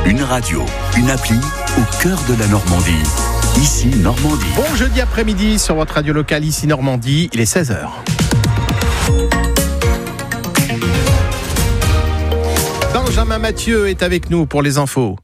Une radio, une appli au cœur de la Normandie. Ici Normandie. Bon jeudi après-midi sur votre radio locale Ici Normandie, il est 16h. Benjamin Mathieu est avec nous pour les infos.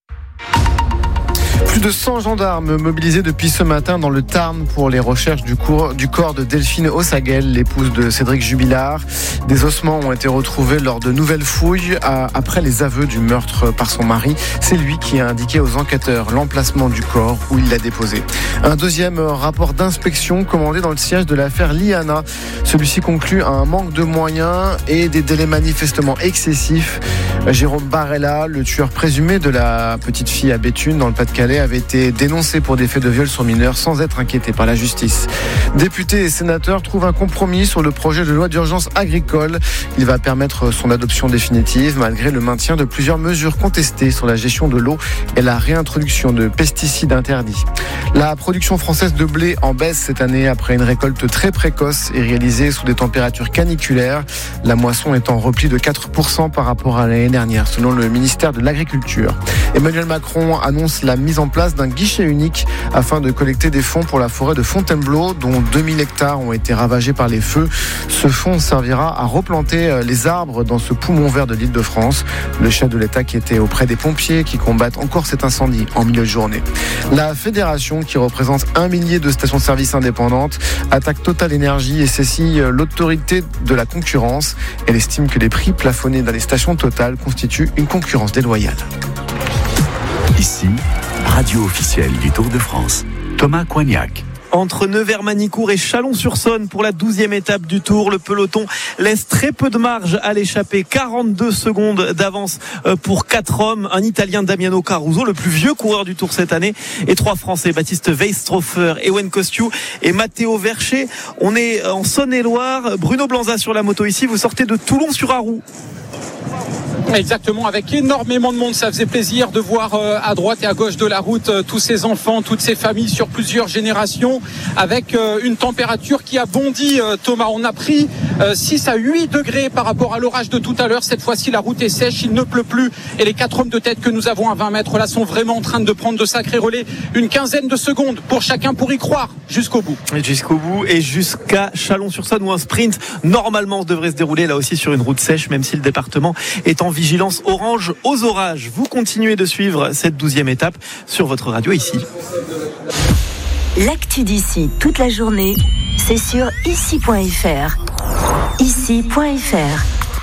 Plus de 100 gendarmes mobilisés depuis ce matin dans le Tarn pour les recherches du corps de Delphine Ossaguel, l'épouse de Cédric Jubilard. Des ossements ont été retrouvés lors de nouvelles fouilles après les aveux du meurtre par son mari. C'est lui qui a indiqué aux enquêteurs l'emplacement du corps où il l'a déposé. Un deuxième rapport d'inspection commandé dans le siège de l'affaire Liana. Celui-ci conclut à un manque de moyens et des délais manifestement excessifs. Jérôme Barella, le tueur présumé de la petite fille à Béthune dans le Pas-de-Calais, avait été dénoncé pour des faits de viol sur mineurs sans être inquiété par la justice. Députés et sénateurs trouvent un compromis sur le projet de loi d'urgence agricole. Il va permettre son adoption définitive malgré le maintien de plusieurs mesures contestées sur la gestion de l'eau et la réintroduction de pesticides interdits. La production française de blé en baisse cette année après une récolte très précoce et réalisée sous des températures caniculaires. La moisson est en repli de 4% par rapport à l'année dernière, selon le ministère de l'Agriculture. Emmanuel Macron annonce la mise en place d'un guichet unique afin de collecter des fonds pour la forêt de Fontainebleau, dont 2000 hectares ont été ravagés par les feux. Ce fonds servira à replanter les arbres dans ce poumon vert de l'Île-de-France. Le chef de l'État qui était auprès des pompiers qui combattent encore cet incendie en milieu de journée. La fédération, qui représente 1 millier de stations-service indépendantes, attaque Total Énergie et saisit l'autorité de la concurrence. Elle estime que les prix plafonnés dans les stations Total constituent une concurrence déloyale. Ici, radio officielle du Tour de France. Thomas Coignac. Entre Nevers-Manicourt et Chalon-sur-Saône pour la 12e étape du Tour, le peloton laisse très peu de marge à l'échappée. 42 secondes d'avance pour 4 hommes. Un Italien, Damiano Caruso, le plus vieux coureur du Tour cette année, et 3 Français, Baptiste Weisstroffer, Ewen Kosciu et Matteo Vercher. On est en Saône-et-Loire. Bruno Blanza sur la moto ici. Vous sortez de Toulon-sur-Arroux. Exactement, avec énormément de monde. Ça faisait plaisir de voir à droite et à gauche de la route tous ces enfants, toutes ces familles sur plusieurs générations, avec une température qui a bondi, Thomas. On a pris 6 à 8 degrés par rapport à l'orage de tout à l'heure. Cette fois-ci, la route est sèche, il ne pleut plus. Et les 4 hommes de tête que nous avons à 20 mètres là sont vraiment en train de prendre de sacrés relais. Une quinzaine de secondes pour chacun pour y croire jusqu'au bout. Jusqu'au bout et jusqu'à Chalon-sur-Saône où un sprint normalement devrait se dérouler là aussi sur une route sèche, même si le département est en vigilance orange aux orages. Vous continuez de suivre cette 12e étape sur votre radio ici. L'actu d'ici toute la journée, c'est sur ici.fr. Ici.fr.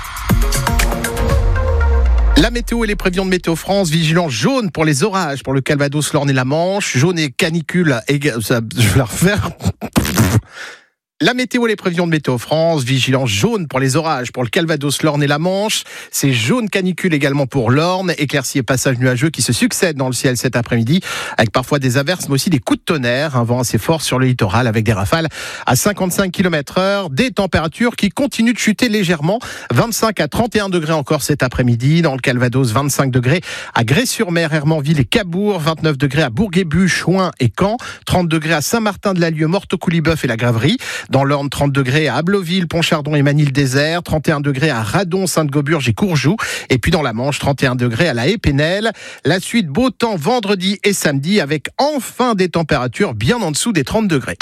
La météo et les prévisions de Météo France, vigilance jaune pour les orages, pour le Calvados, l'Orne et la Manche, jaune et canicule, je vais la refaire. La météo et les prévisions de Météo France, vigilance jaune pour les orages, pour le Calvados, l'Orne et la Manche. C'est jaune canicule également pour l'Orne, éclaircies et passages nuageux qui se succèdent dans le ciel cet après-midi, avec parfois des averses, mais aussi des coups de tonnerre, un vent assez fort sur le littoral avec des rafales à 55 km/h, des températures qui continuent de chuter légèrement, 25 à 31 degrés encore cet après-midi, dans le Calvados, 25 degrés à Grès-sur-Mer, Hermanville et Cabourg, 29 degrés à Bourg-et-Buch, Chouin et Caen, 30 degrés à Saint-Martin-de-la-Lieue, Morteau-Couliboeuf et la Graverie. Dans l'Orne, 30 degrés à Abloville, Pontchardon et Manille-Désert, 31 degrés à Radon, Sainte-Gauburge et Courjoux. Et puis dans la Manche, 31 degrés à La Haye-Pénel. La suite, beau temps vendredi et samedi avec enfin des températures bien en dessous des 30 degrés.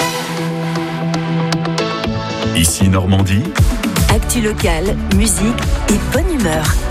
Ici Normandie. Actu locale, musique et bonne humeur.